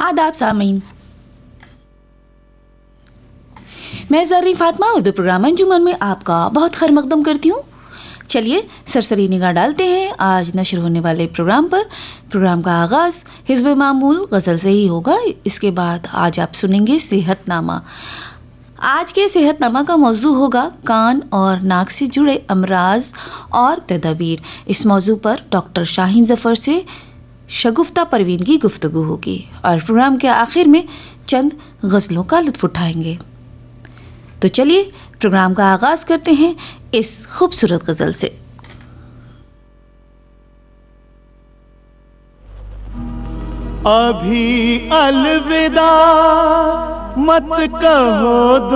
आदाब सामीन, मैं ज़र्री फातिमा उर्दू प्रोग्राम अंजुमन में आपका बहुत खैर मकदम करती हूँ। चलिए सरसरी निगाह डालते हैं आज नशर होने वाले प्रोग्राम पर। प्रोग्राम का आगाज हिज़्ब मामूल गज़ल से ही होगा। इसके बाद आज आप सुनेंगे सेहतनामा। आज के सेहतनामा का मौजू होगा कान और नाक से जुड़े अमराज और तदाबीर। इस मौजू पर डॉक्टर शाहीन जफर से शगुफ्ता परवीन की गुफ्तगू होगी और प्रोग्राम के आखिर में चंद गजलों का लुत्फ उठाएंगे। तो चलिए प्रोग्राम का आगाज करते हैं इस खूबसूरत गजल से। अभी अलविदा मत कहो।